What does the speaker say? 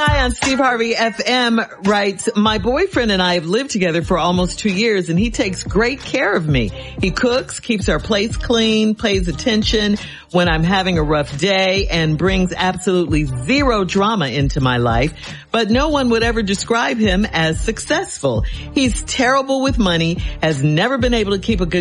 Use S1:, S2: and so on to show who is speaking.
S1: Guy on Steve Harvey FM writes, my boyfriend and I have lived together for almost 2 years and he takes great care of me. He cooks, keeps our place clean, pays attention when I'm having a rough day, and brings absolutely zero drama into my life. But no one would ever describe him as successful. He's terrible with money, has never been able to keep a good